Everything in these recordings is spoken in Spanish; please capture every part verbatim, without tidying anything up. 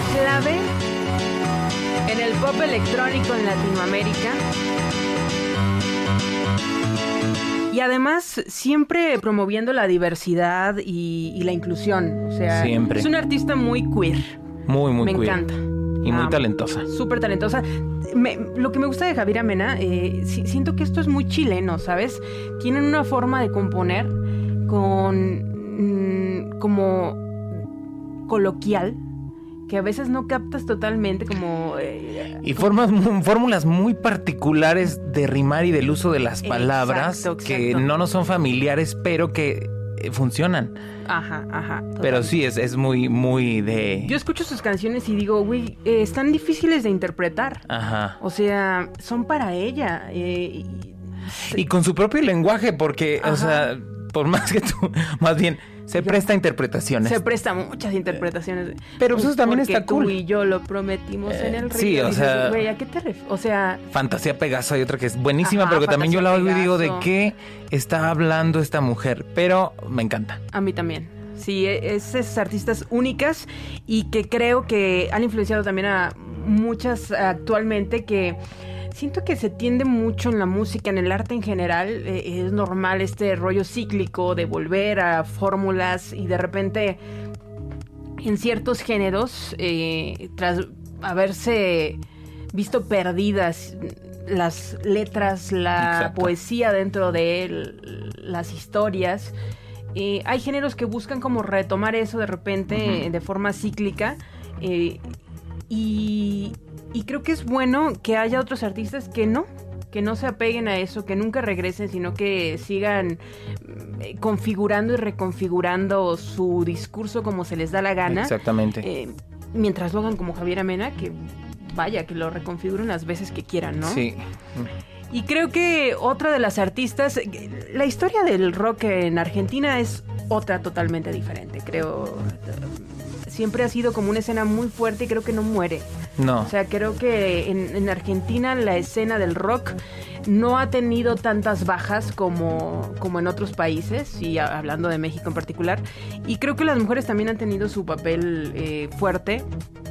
clave en el pop electrónico en Latinoamérica. Y además, siempre promoviendo la diversidad y, y la inclusión. O sea, siempre. Es una artista muy queer. Muy, muy Me queer. encanta. Y muy Ah, talentosa. Súper talentosa. Me, lo que me gusta de Javiera Mena, eh, si, siento que esto es muy chileno, ¿sabes? Tienen una forma de componer con... Mmm, como... coloquial, que a veces no captas totalmente como... Eh, y formas, fórmulas muy particulares de rimar y del uso de las palabras, exacto, que exacto. no nos son familiares, pero que eh, funcionan. Ajá, ajá. Totalmente. Pero sí, es, es muy, muy de... Yo escucho sus canciones y digo, güey, eh, están difíciles de interpretar. Ajá. O sea, son para ella. Eh, y, y con su propio lenguaje, porque, Ajá. o sea, por más que tú, más bien, se presta a interpretaciones. Se presta muchas interpretaciones. Pero pues eso también Porque está cool. Tú y yo lo prometimos Eh, en el río. sí, o Dices, sea... güey, ¿a qué te refieres? O sea... Fantasía Pegaso, hay otra que es buenísima, Ajá, pero que también yo la oigo y digo, ¿de Pegaso. qué está hablando esta mujer? Pero me encanta. A mí también. Sí, es esas artistas únicas y que creo que han influenciado también a muchas actualmente, que siento que se tiende mucho en la música, en el arte en general. Eh, es normal este rollo cíclico de volver a fórmulas y de repente en ciertos géneros, eh, tras haberse visto perdidas las letras, la Exacto. poesía dentro de él, las historias... Eh, hay géneros que buscan como retomar eso de repente uh-huh. de forma cíclica eh, y, y creo que es bueno que haya otros artistas que no, que no se apeguen a eso, que nunca regresen, sino que sigan eh, configurando y reconfigurando su discurso como se les da la gana. Exactamente. Eh, mientras lo hagan como Javiera Mena, que vaya, que lo reconfiguren las veces que quieran, ¿no? Sí. Y creo que otra de las artistas, la historia del rock en Argentina es otra totalmente diferente, creo. Siempre ha sido como una escena muy fuerte y creo que no muere. No. O sea, creo que en, en Argentina la escena del rock no ha tenido tantas bajas como, como en otros países, y a, hablando de México en particular. Y creo que las mujeres también han tenido su papel eh, fuerte.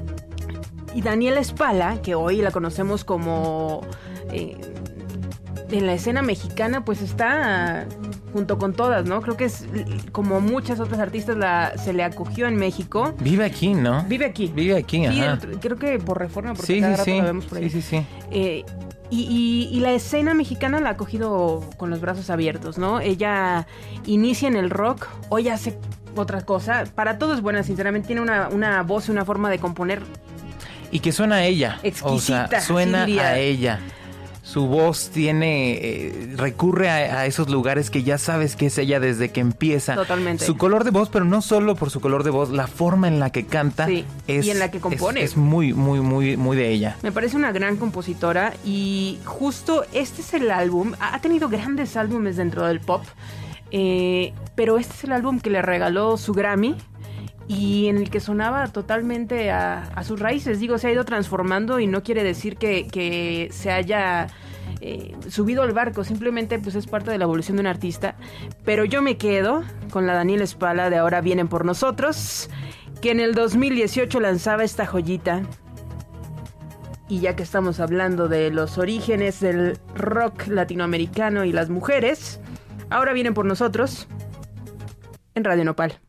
Y Daniela Spala, que hoy la conocemos como... Eh, en la escena mexicana, pues está junto con todas, ¿no? Creo que es como muchas otras artistas la, se le acogió en México. Vive aquí, ¿no? Vive aquí. Vive aquí, sí, ajá. El, creo que por Reforma, porque sí, cada sí, rato sí. la vemos por ahí. Sí, sí, sí. Eh, y, y, y la escena mexicana la ha acogido con los brazos abiertos, ¿no? Ella inicia en el rock, hoy hace otra cosa. Para todo es buena, sinceramente. Tiene una, una voz y una forma de componer. Y que suena a ella. Exquisita, o sea, suena sí a ella. Su voz tiene, eh, recurre a, a esos lugares que ya sabes que es ella desde que empieza. Totalmente. Su color de voz, pero no solo por su color de voz, la forma en la que canta sí, es, y en la que compone. Es, es muy, muy, muy, muy de ella. Me parece una gran compositora y justo este es el álbum. Ha tenido grandes álbumes dentro del pop, eh, pero este es el álbum que le regaló su Grammy. Y en el que sonaba totalmente a, a sus raíces. Digo, se ha ido transformando y no quiere decir que, que se haya eh, subido al barco. Simplemente pues es parte de la evolución de un artista. Pero yo me quedo con la Daniela Spala de Ahora Vienen por Nosotros, que en el dos mil dieciocho lanzaba esta joyita. Y ya que estamos hablando de los orígenes del rock latinoamericano y las mujeres, Ahora Vienen por Nosotros en Radio Nopal.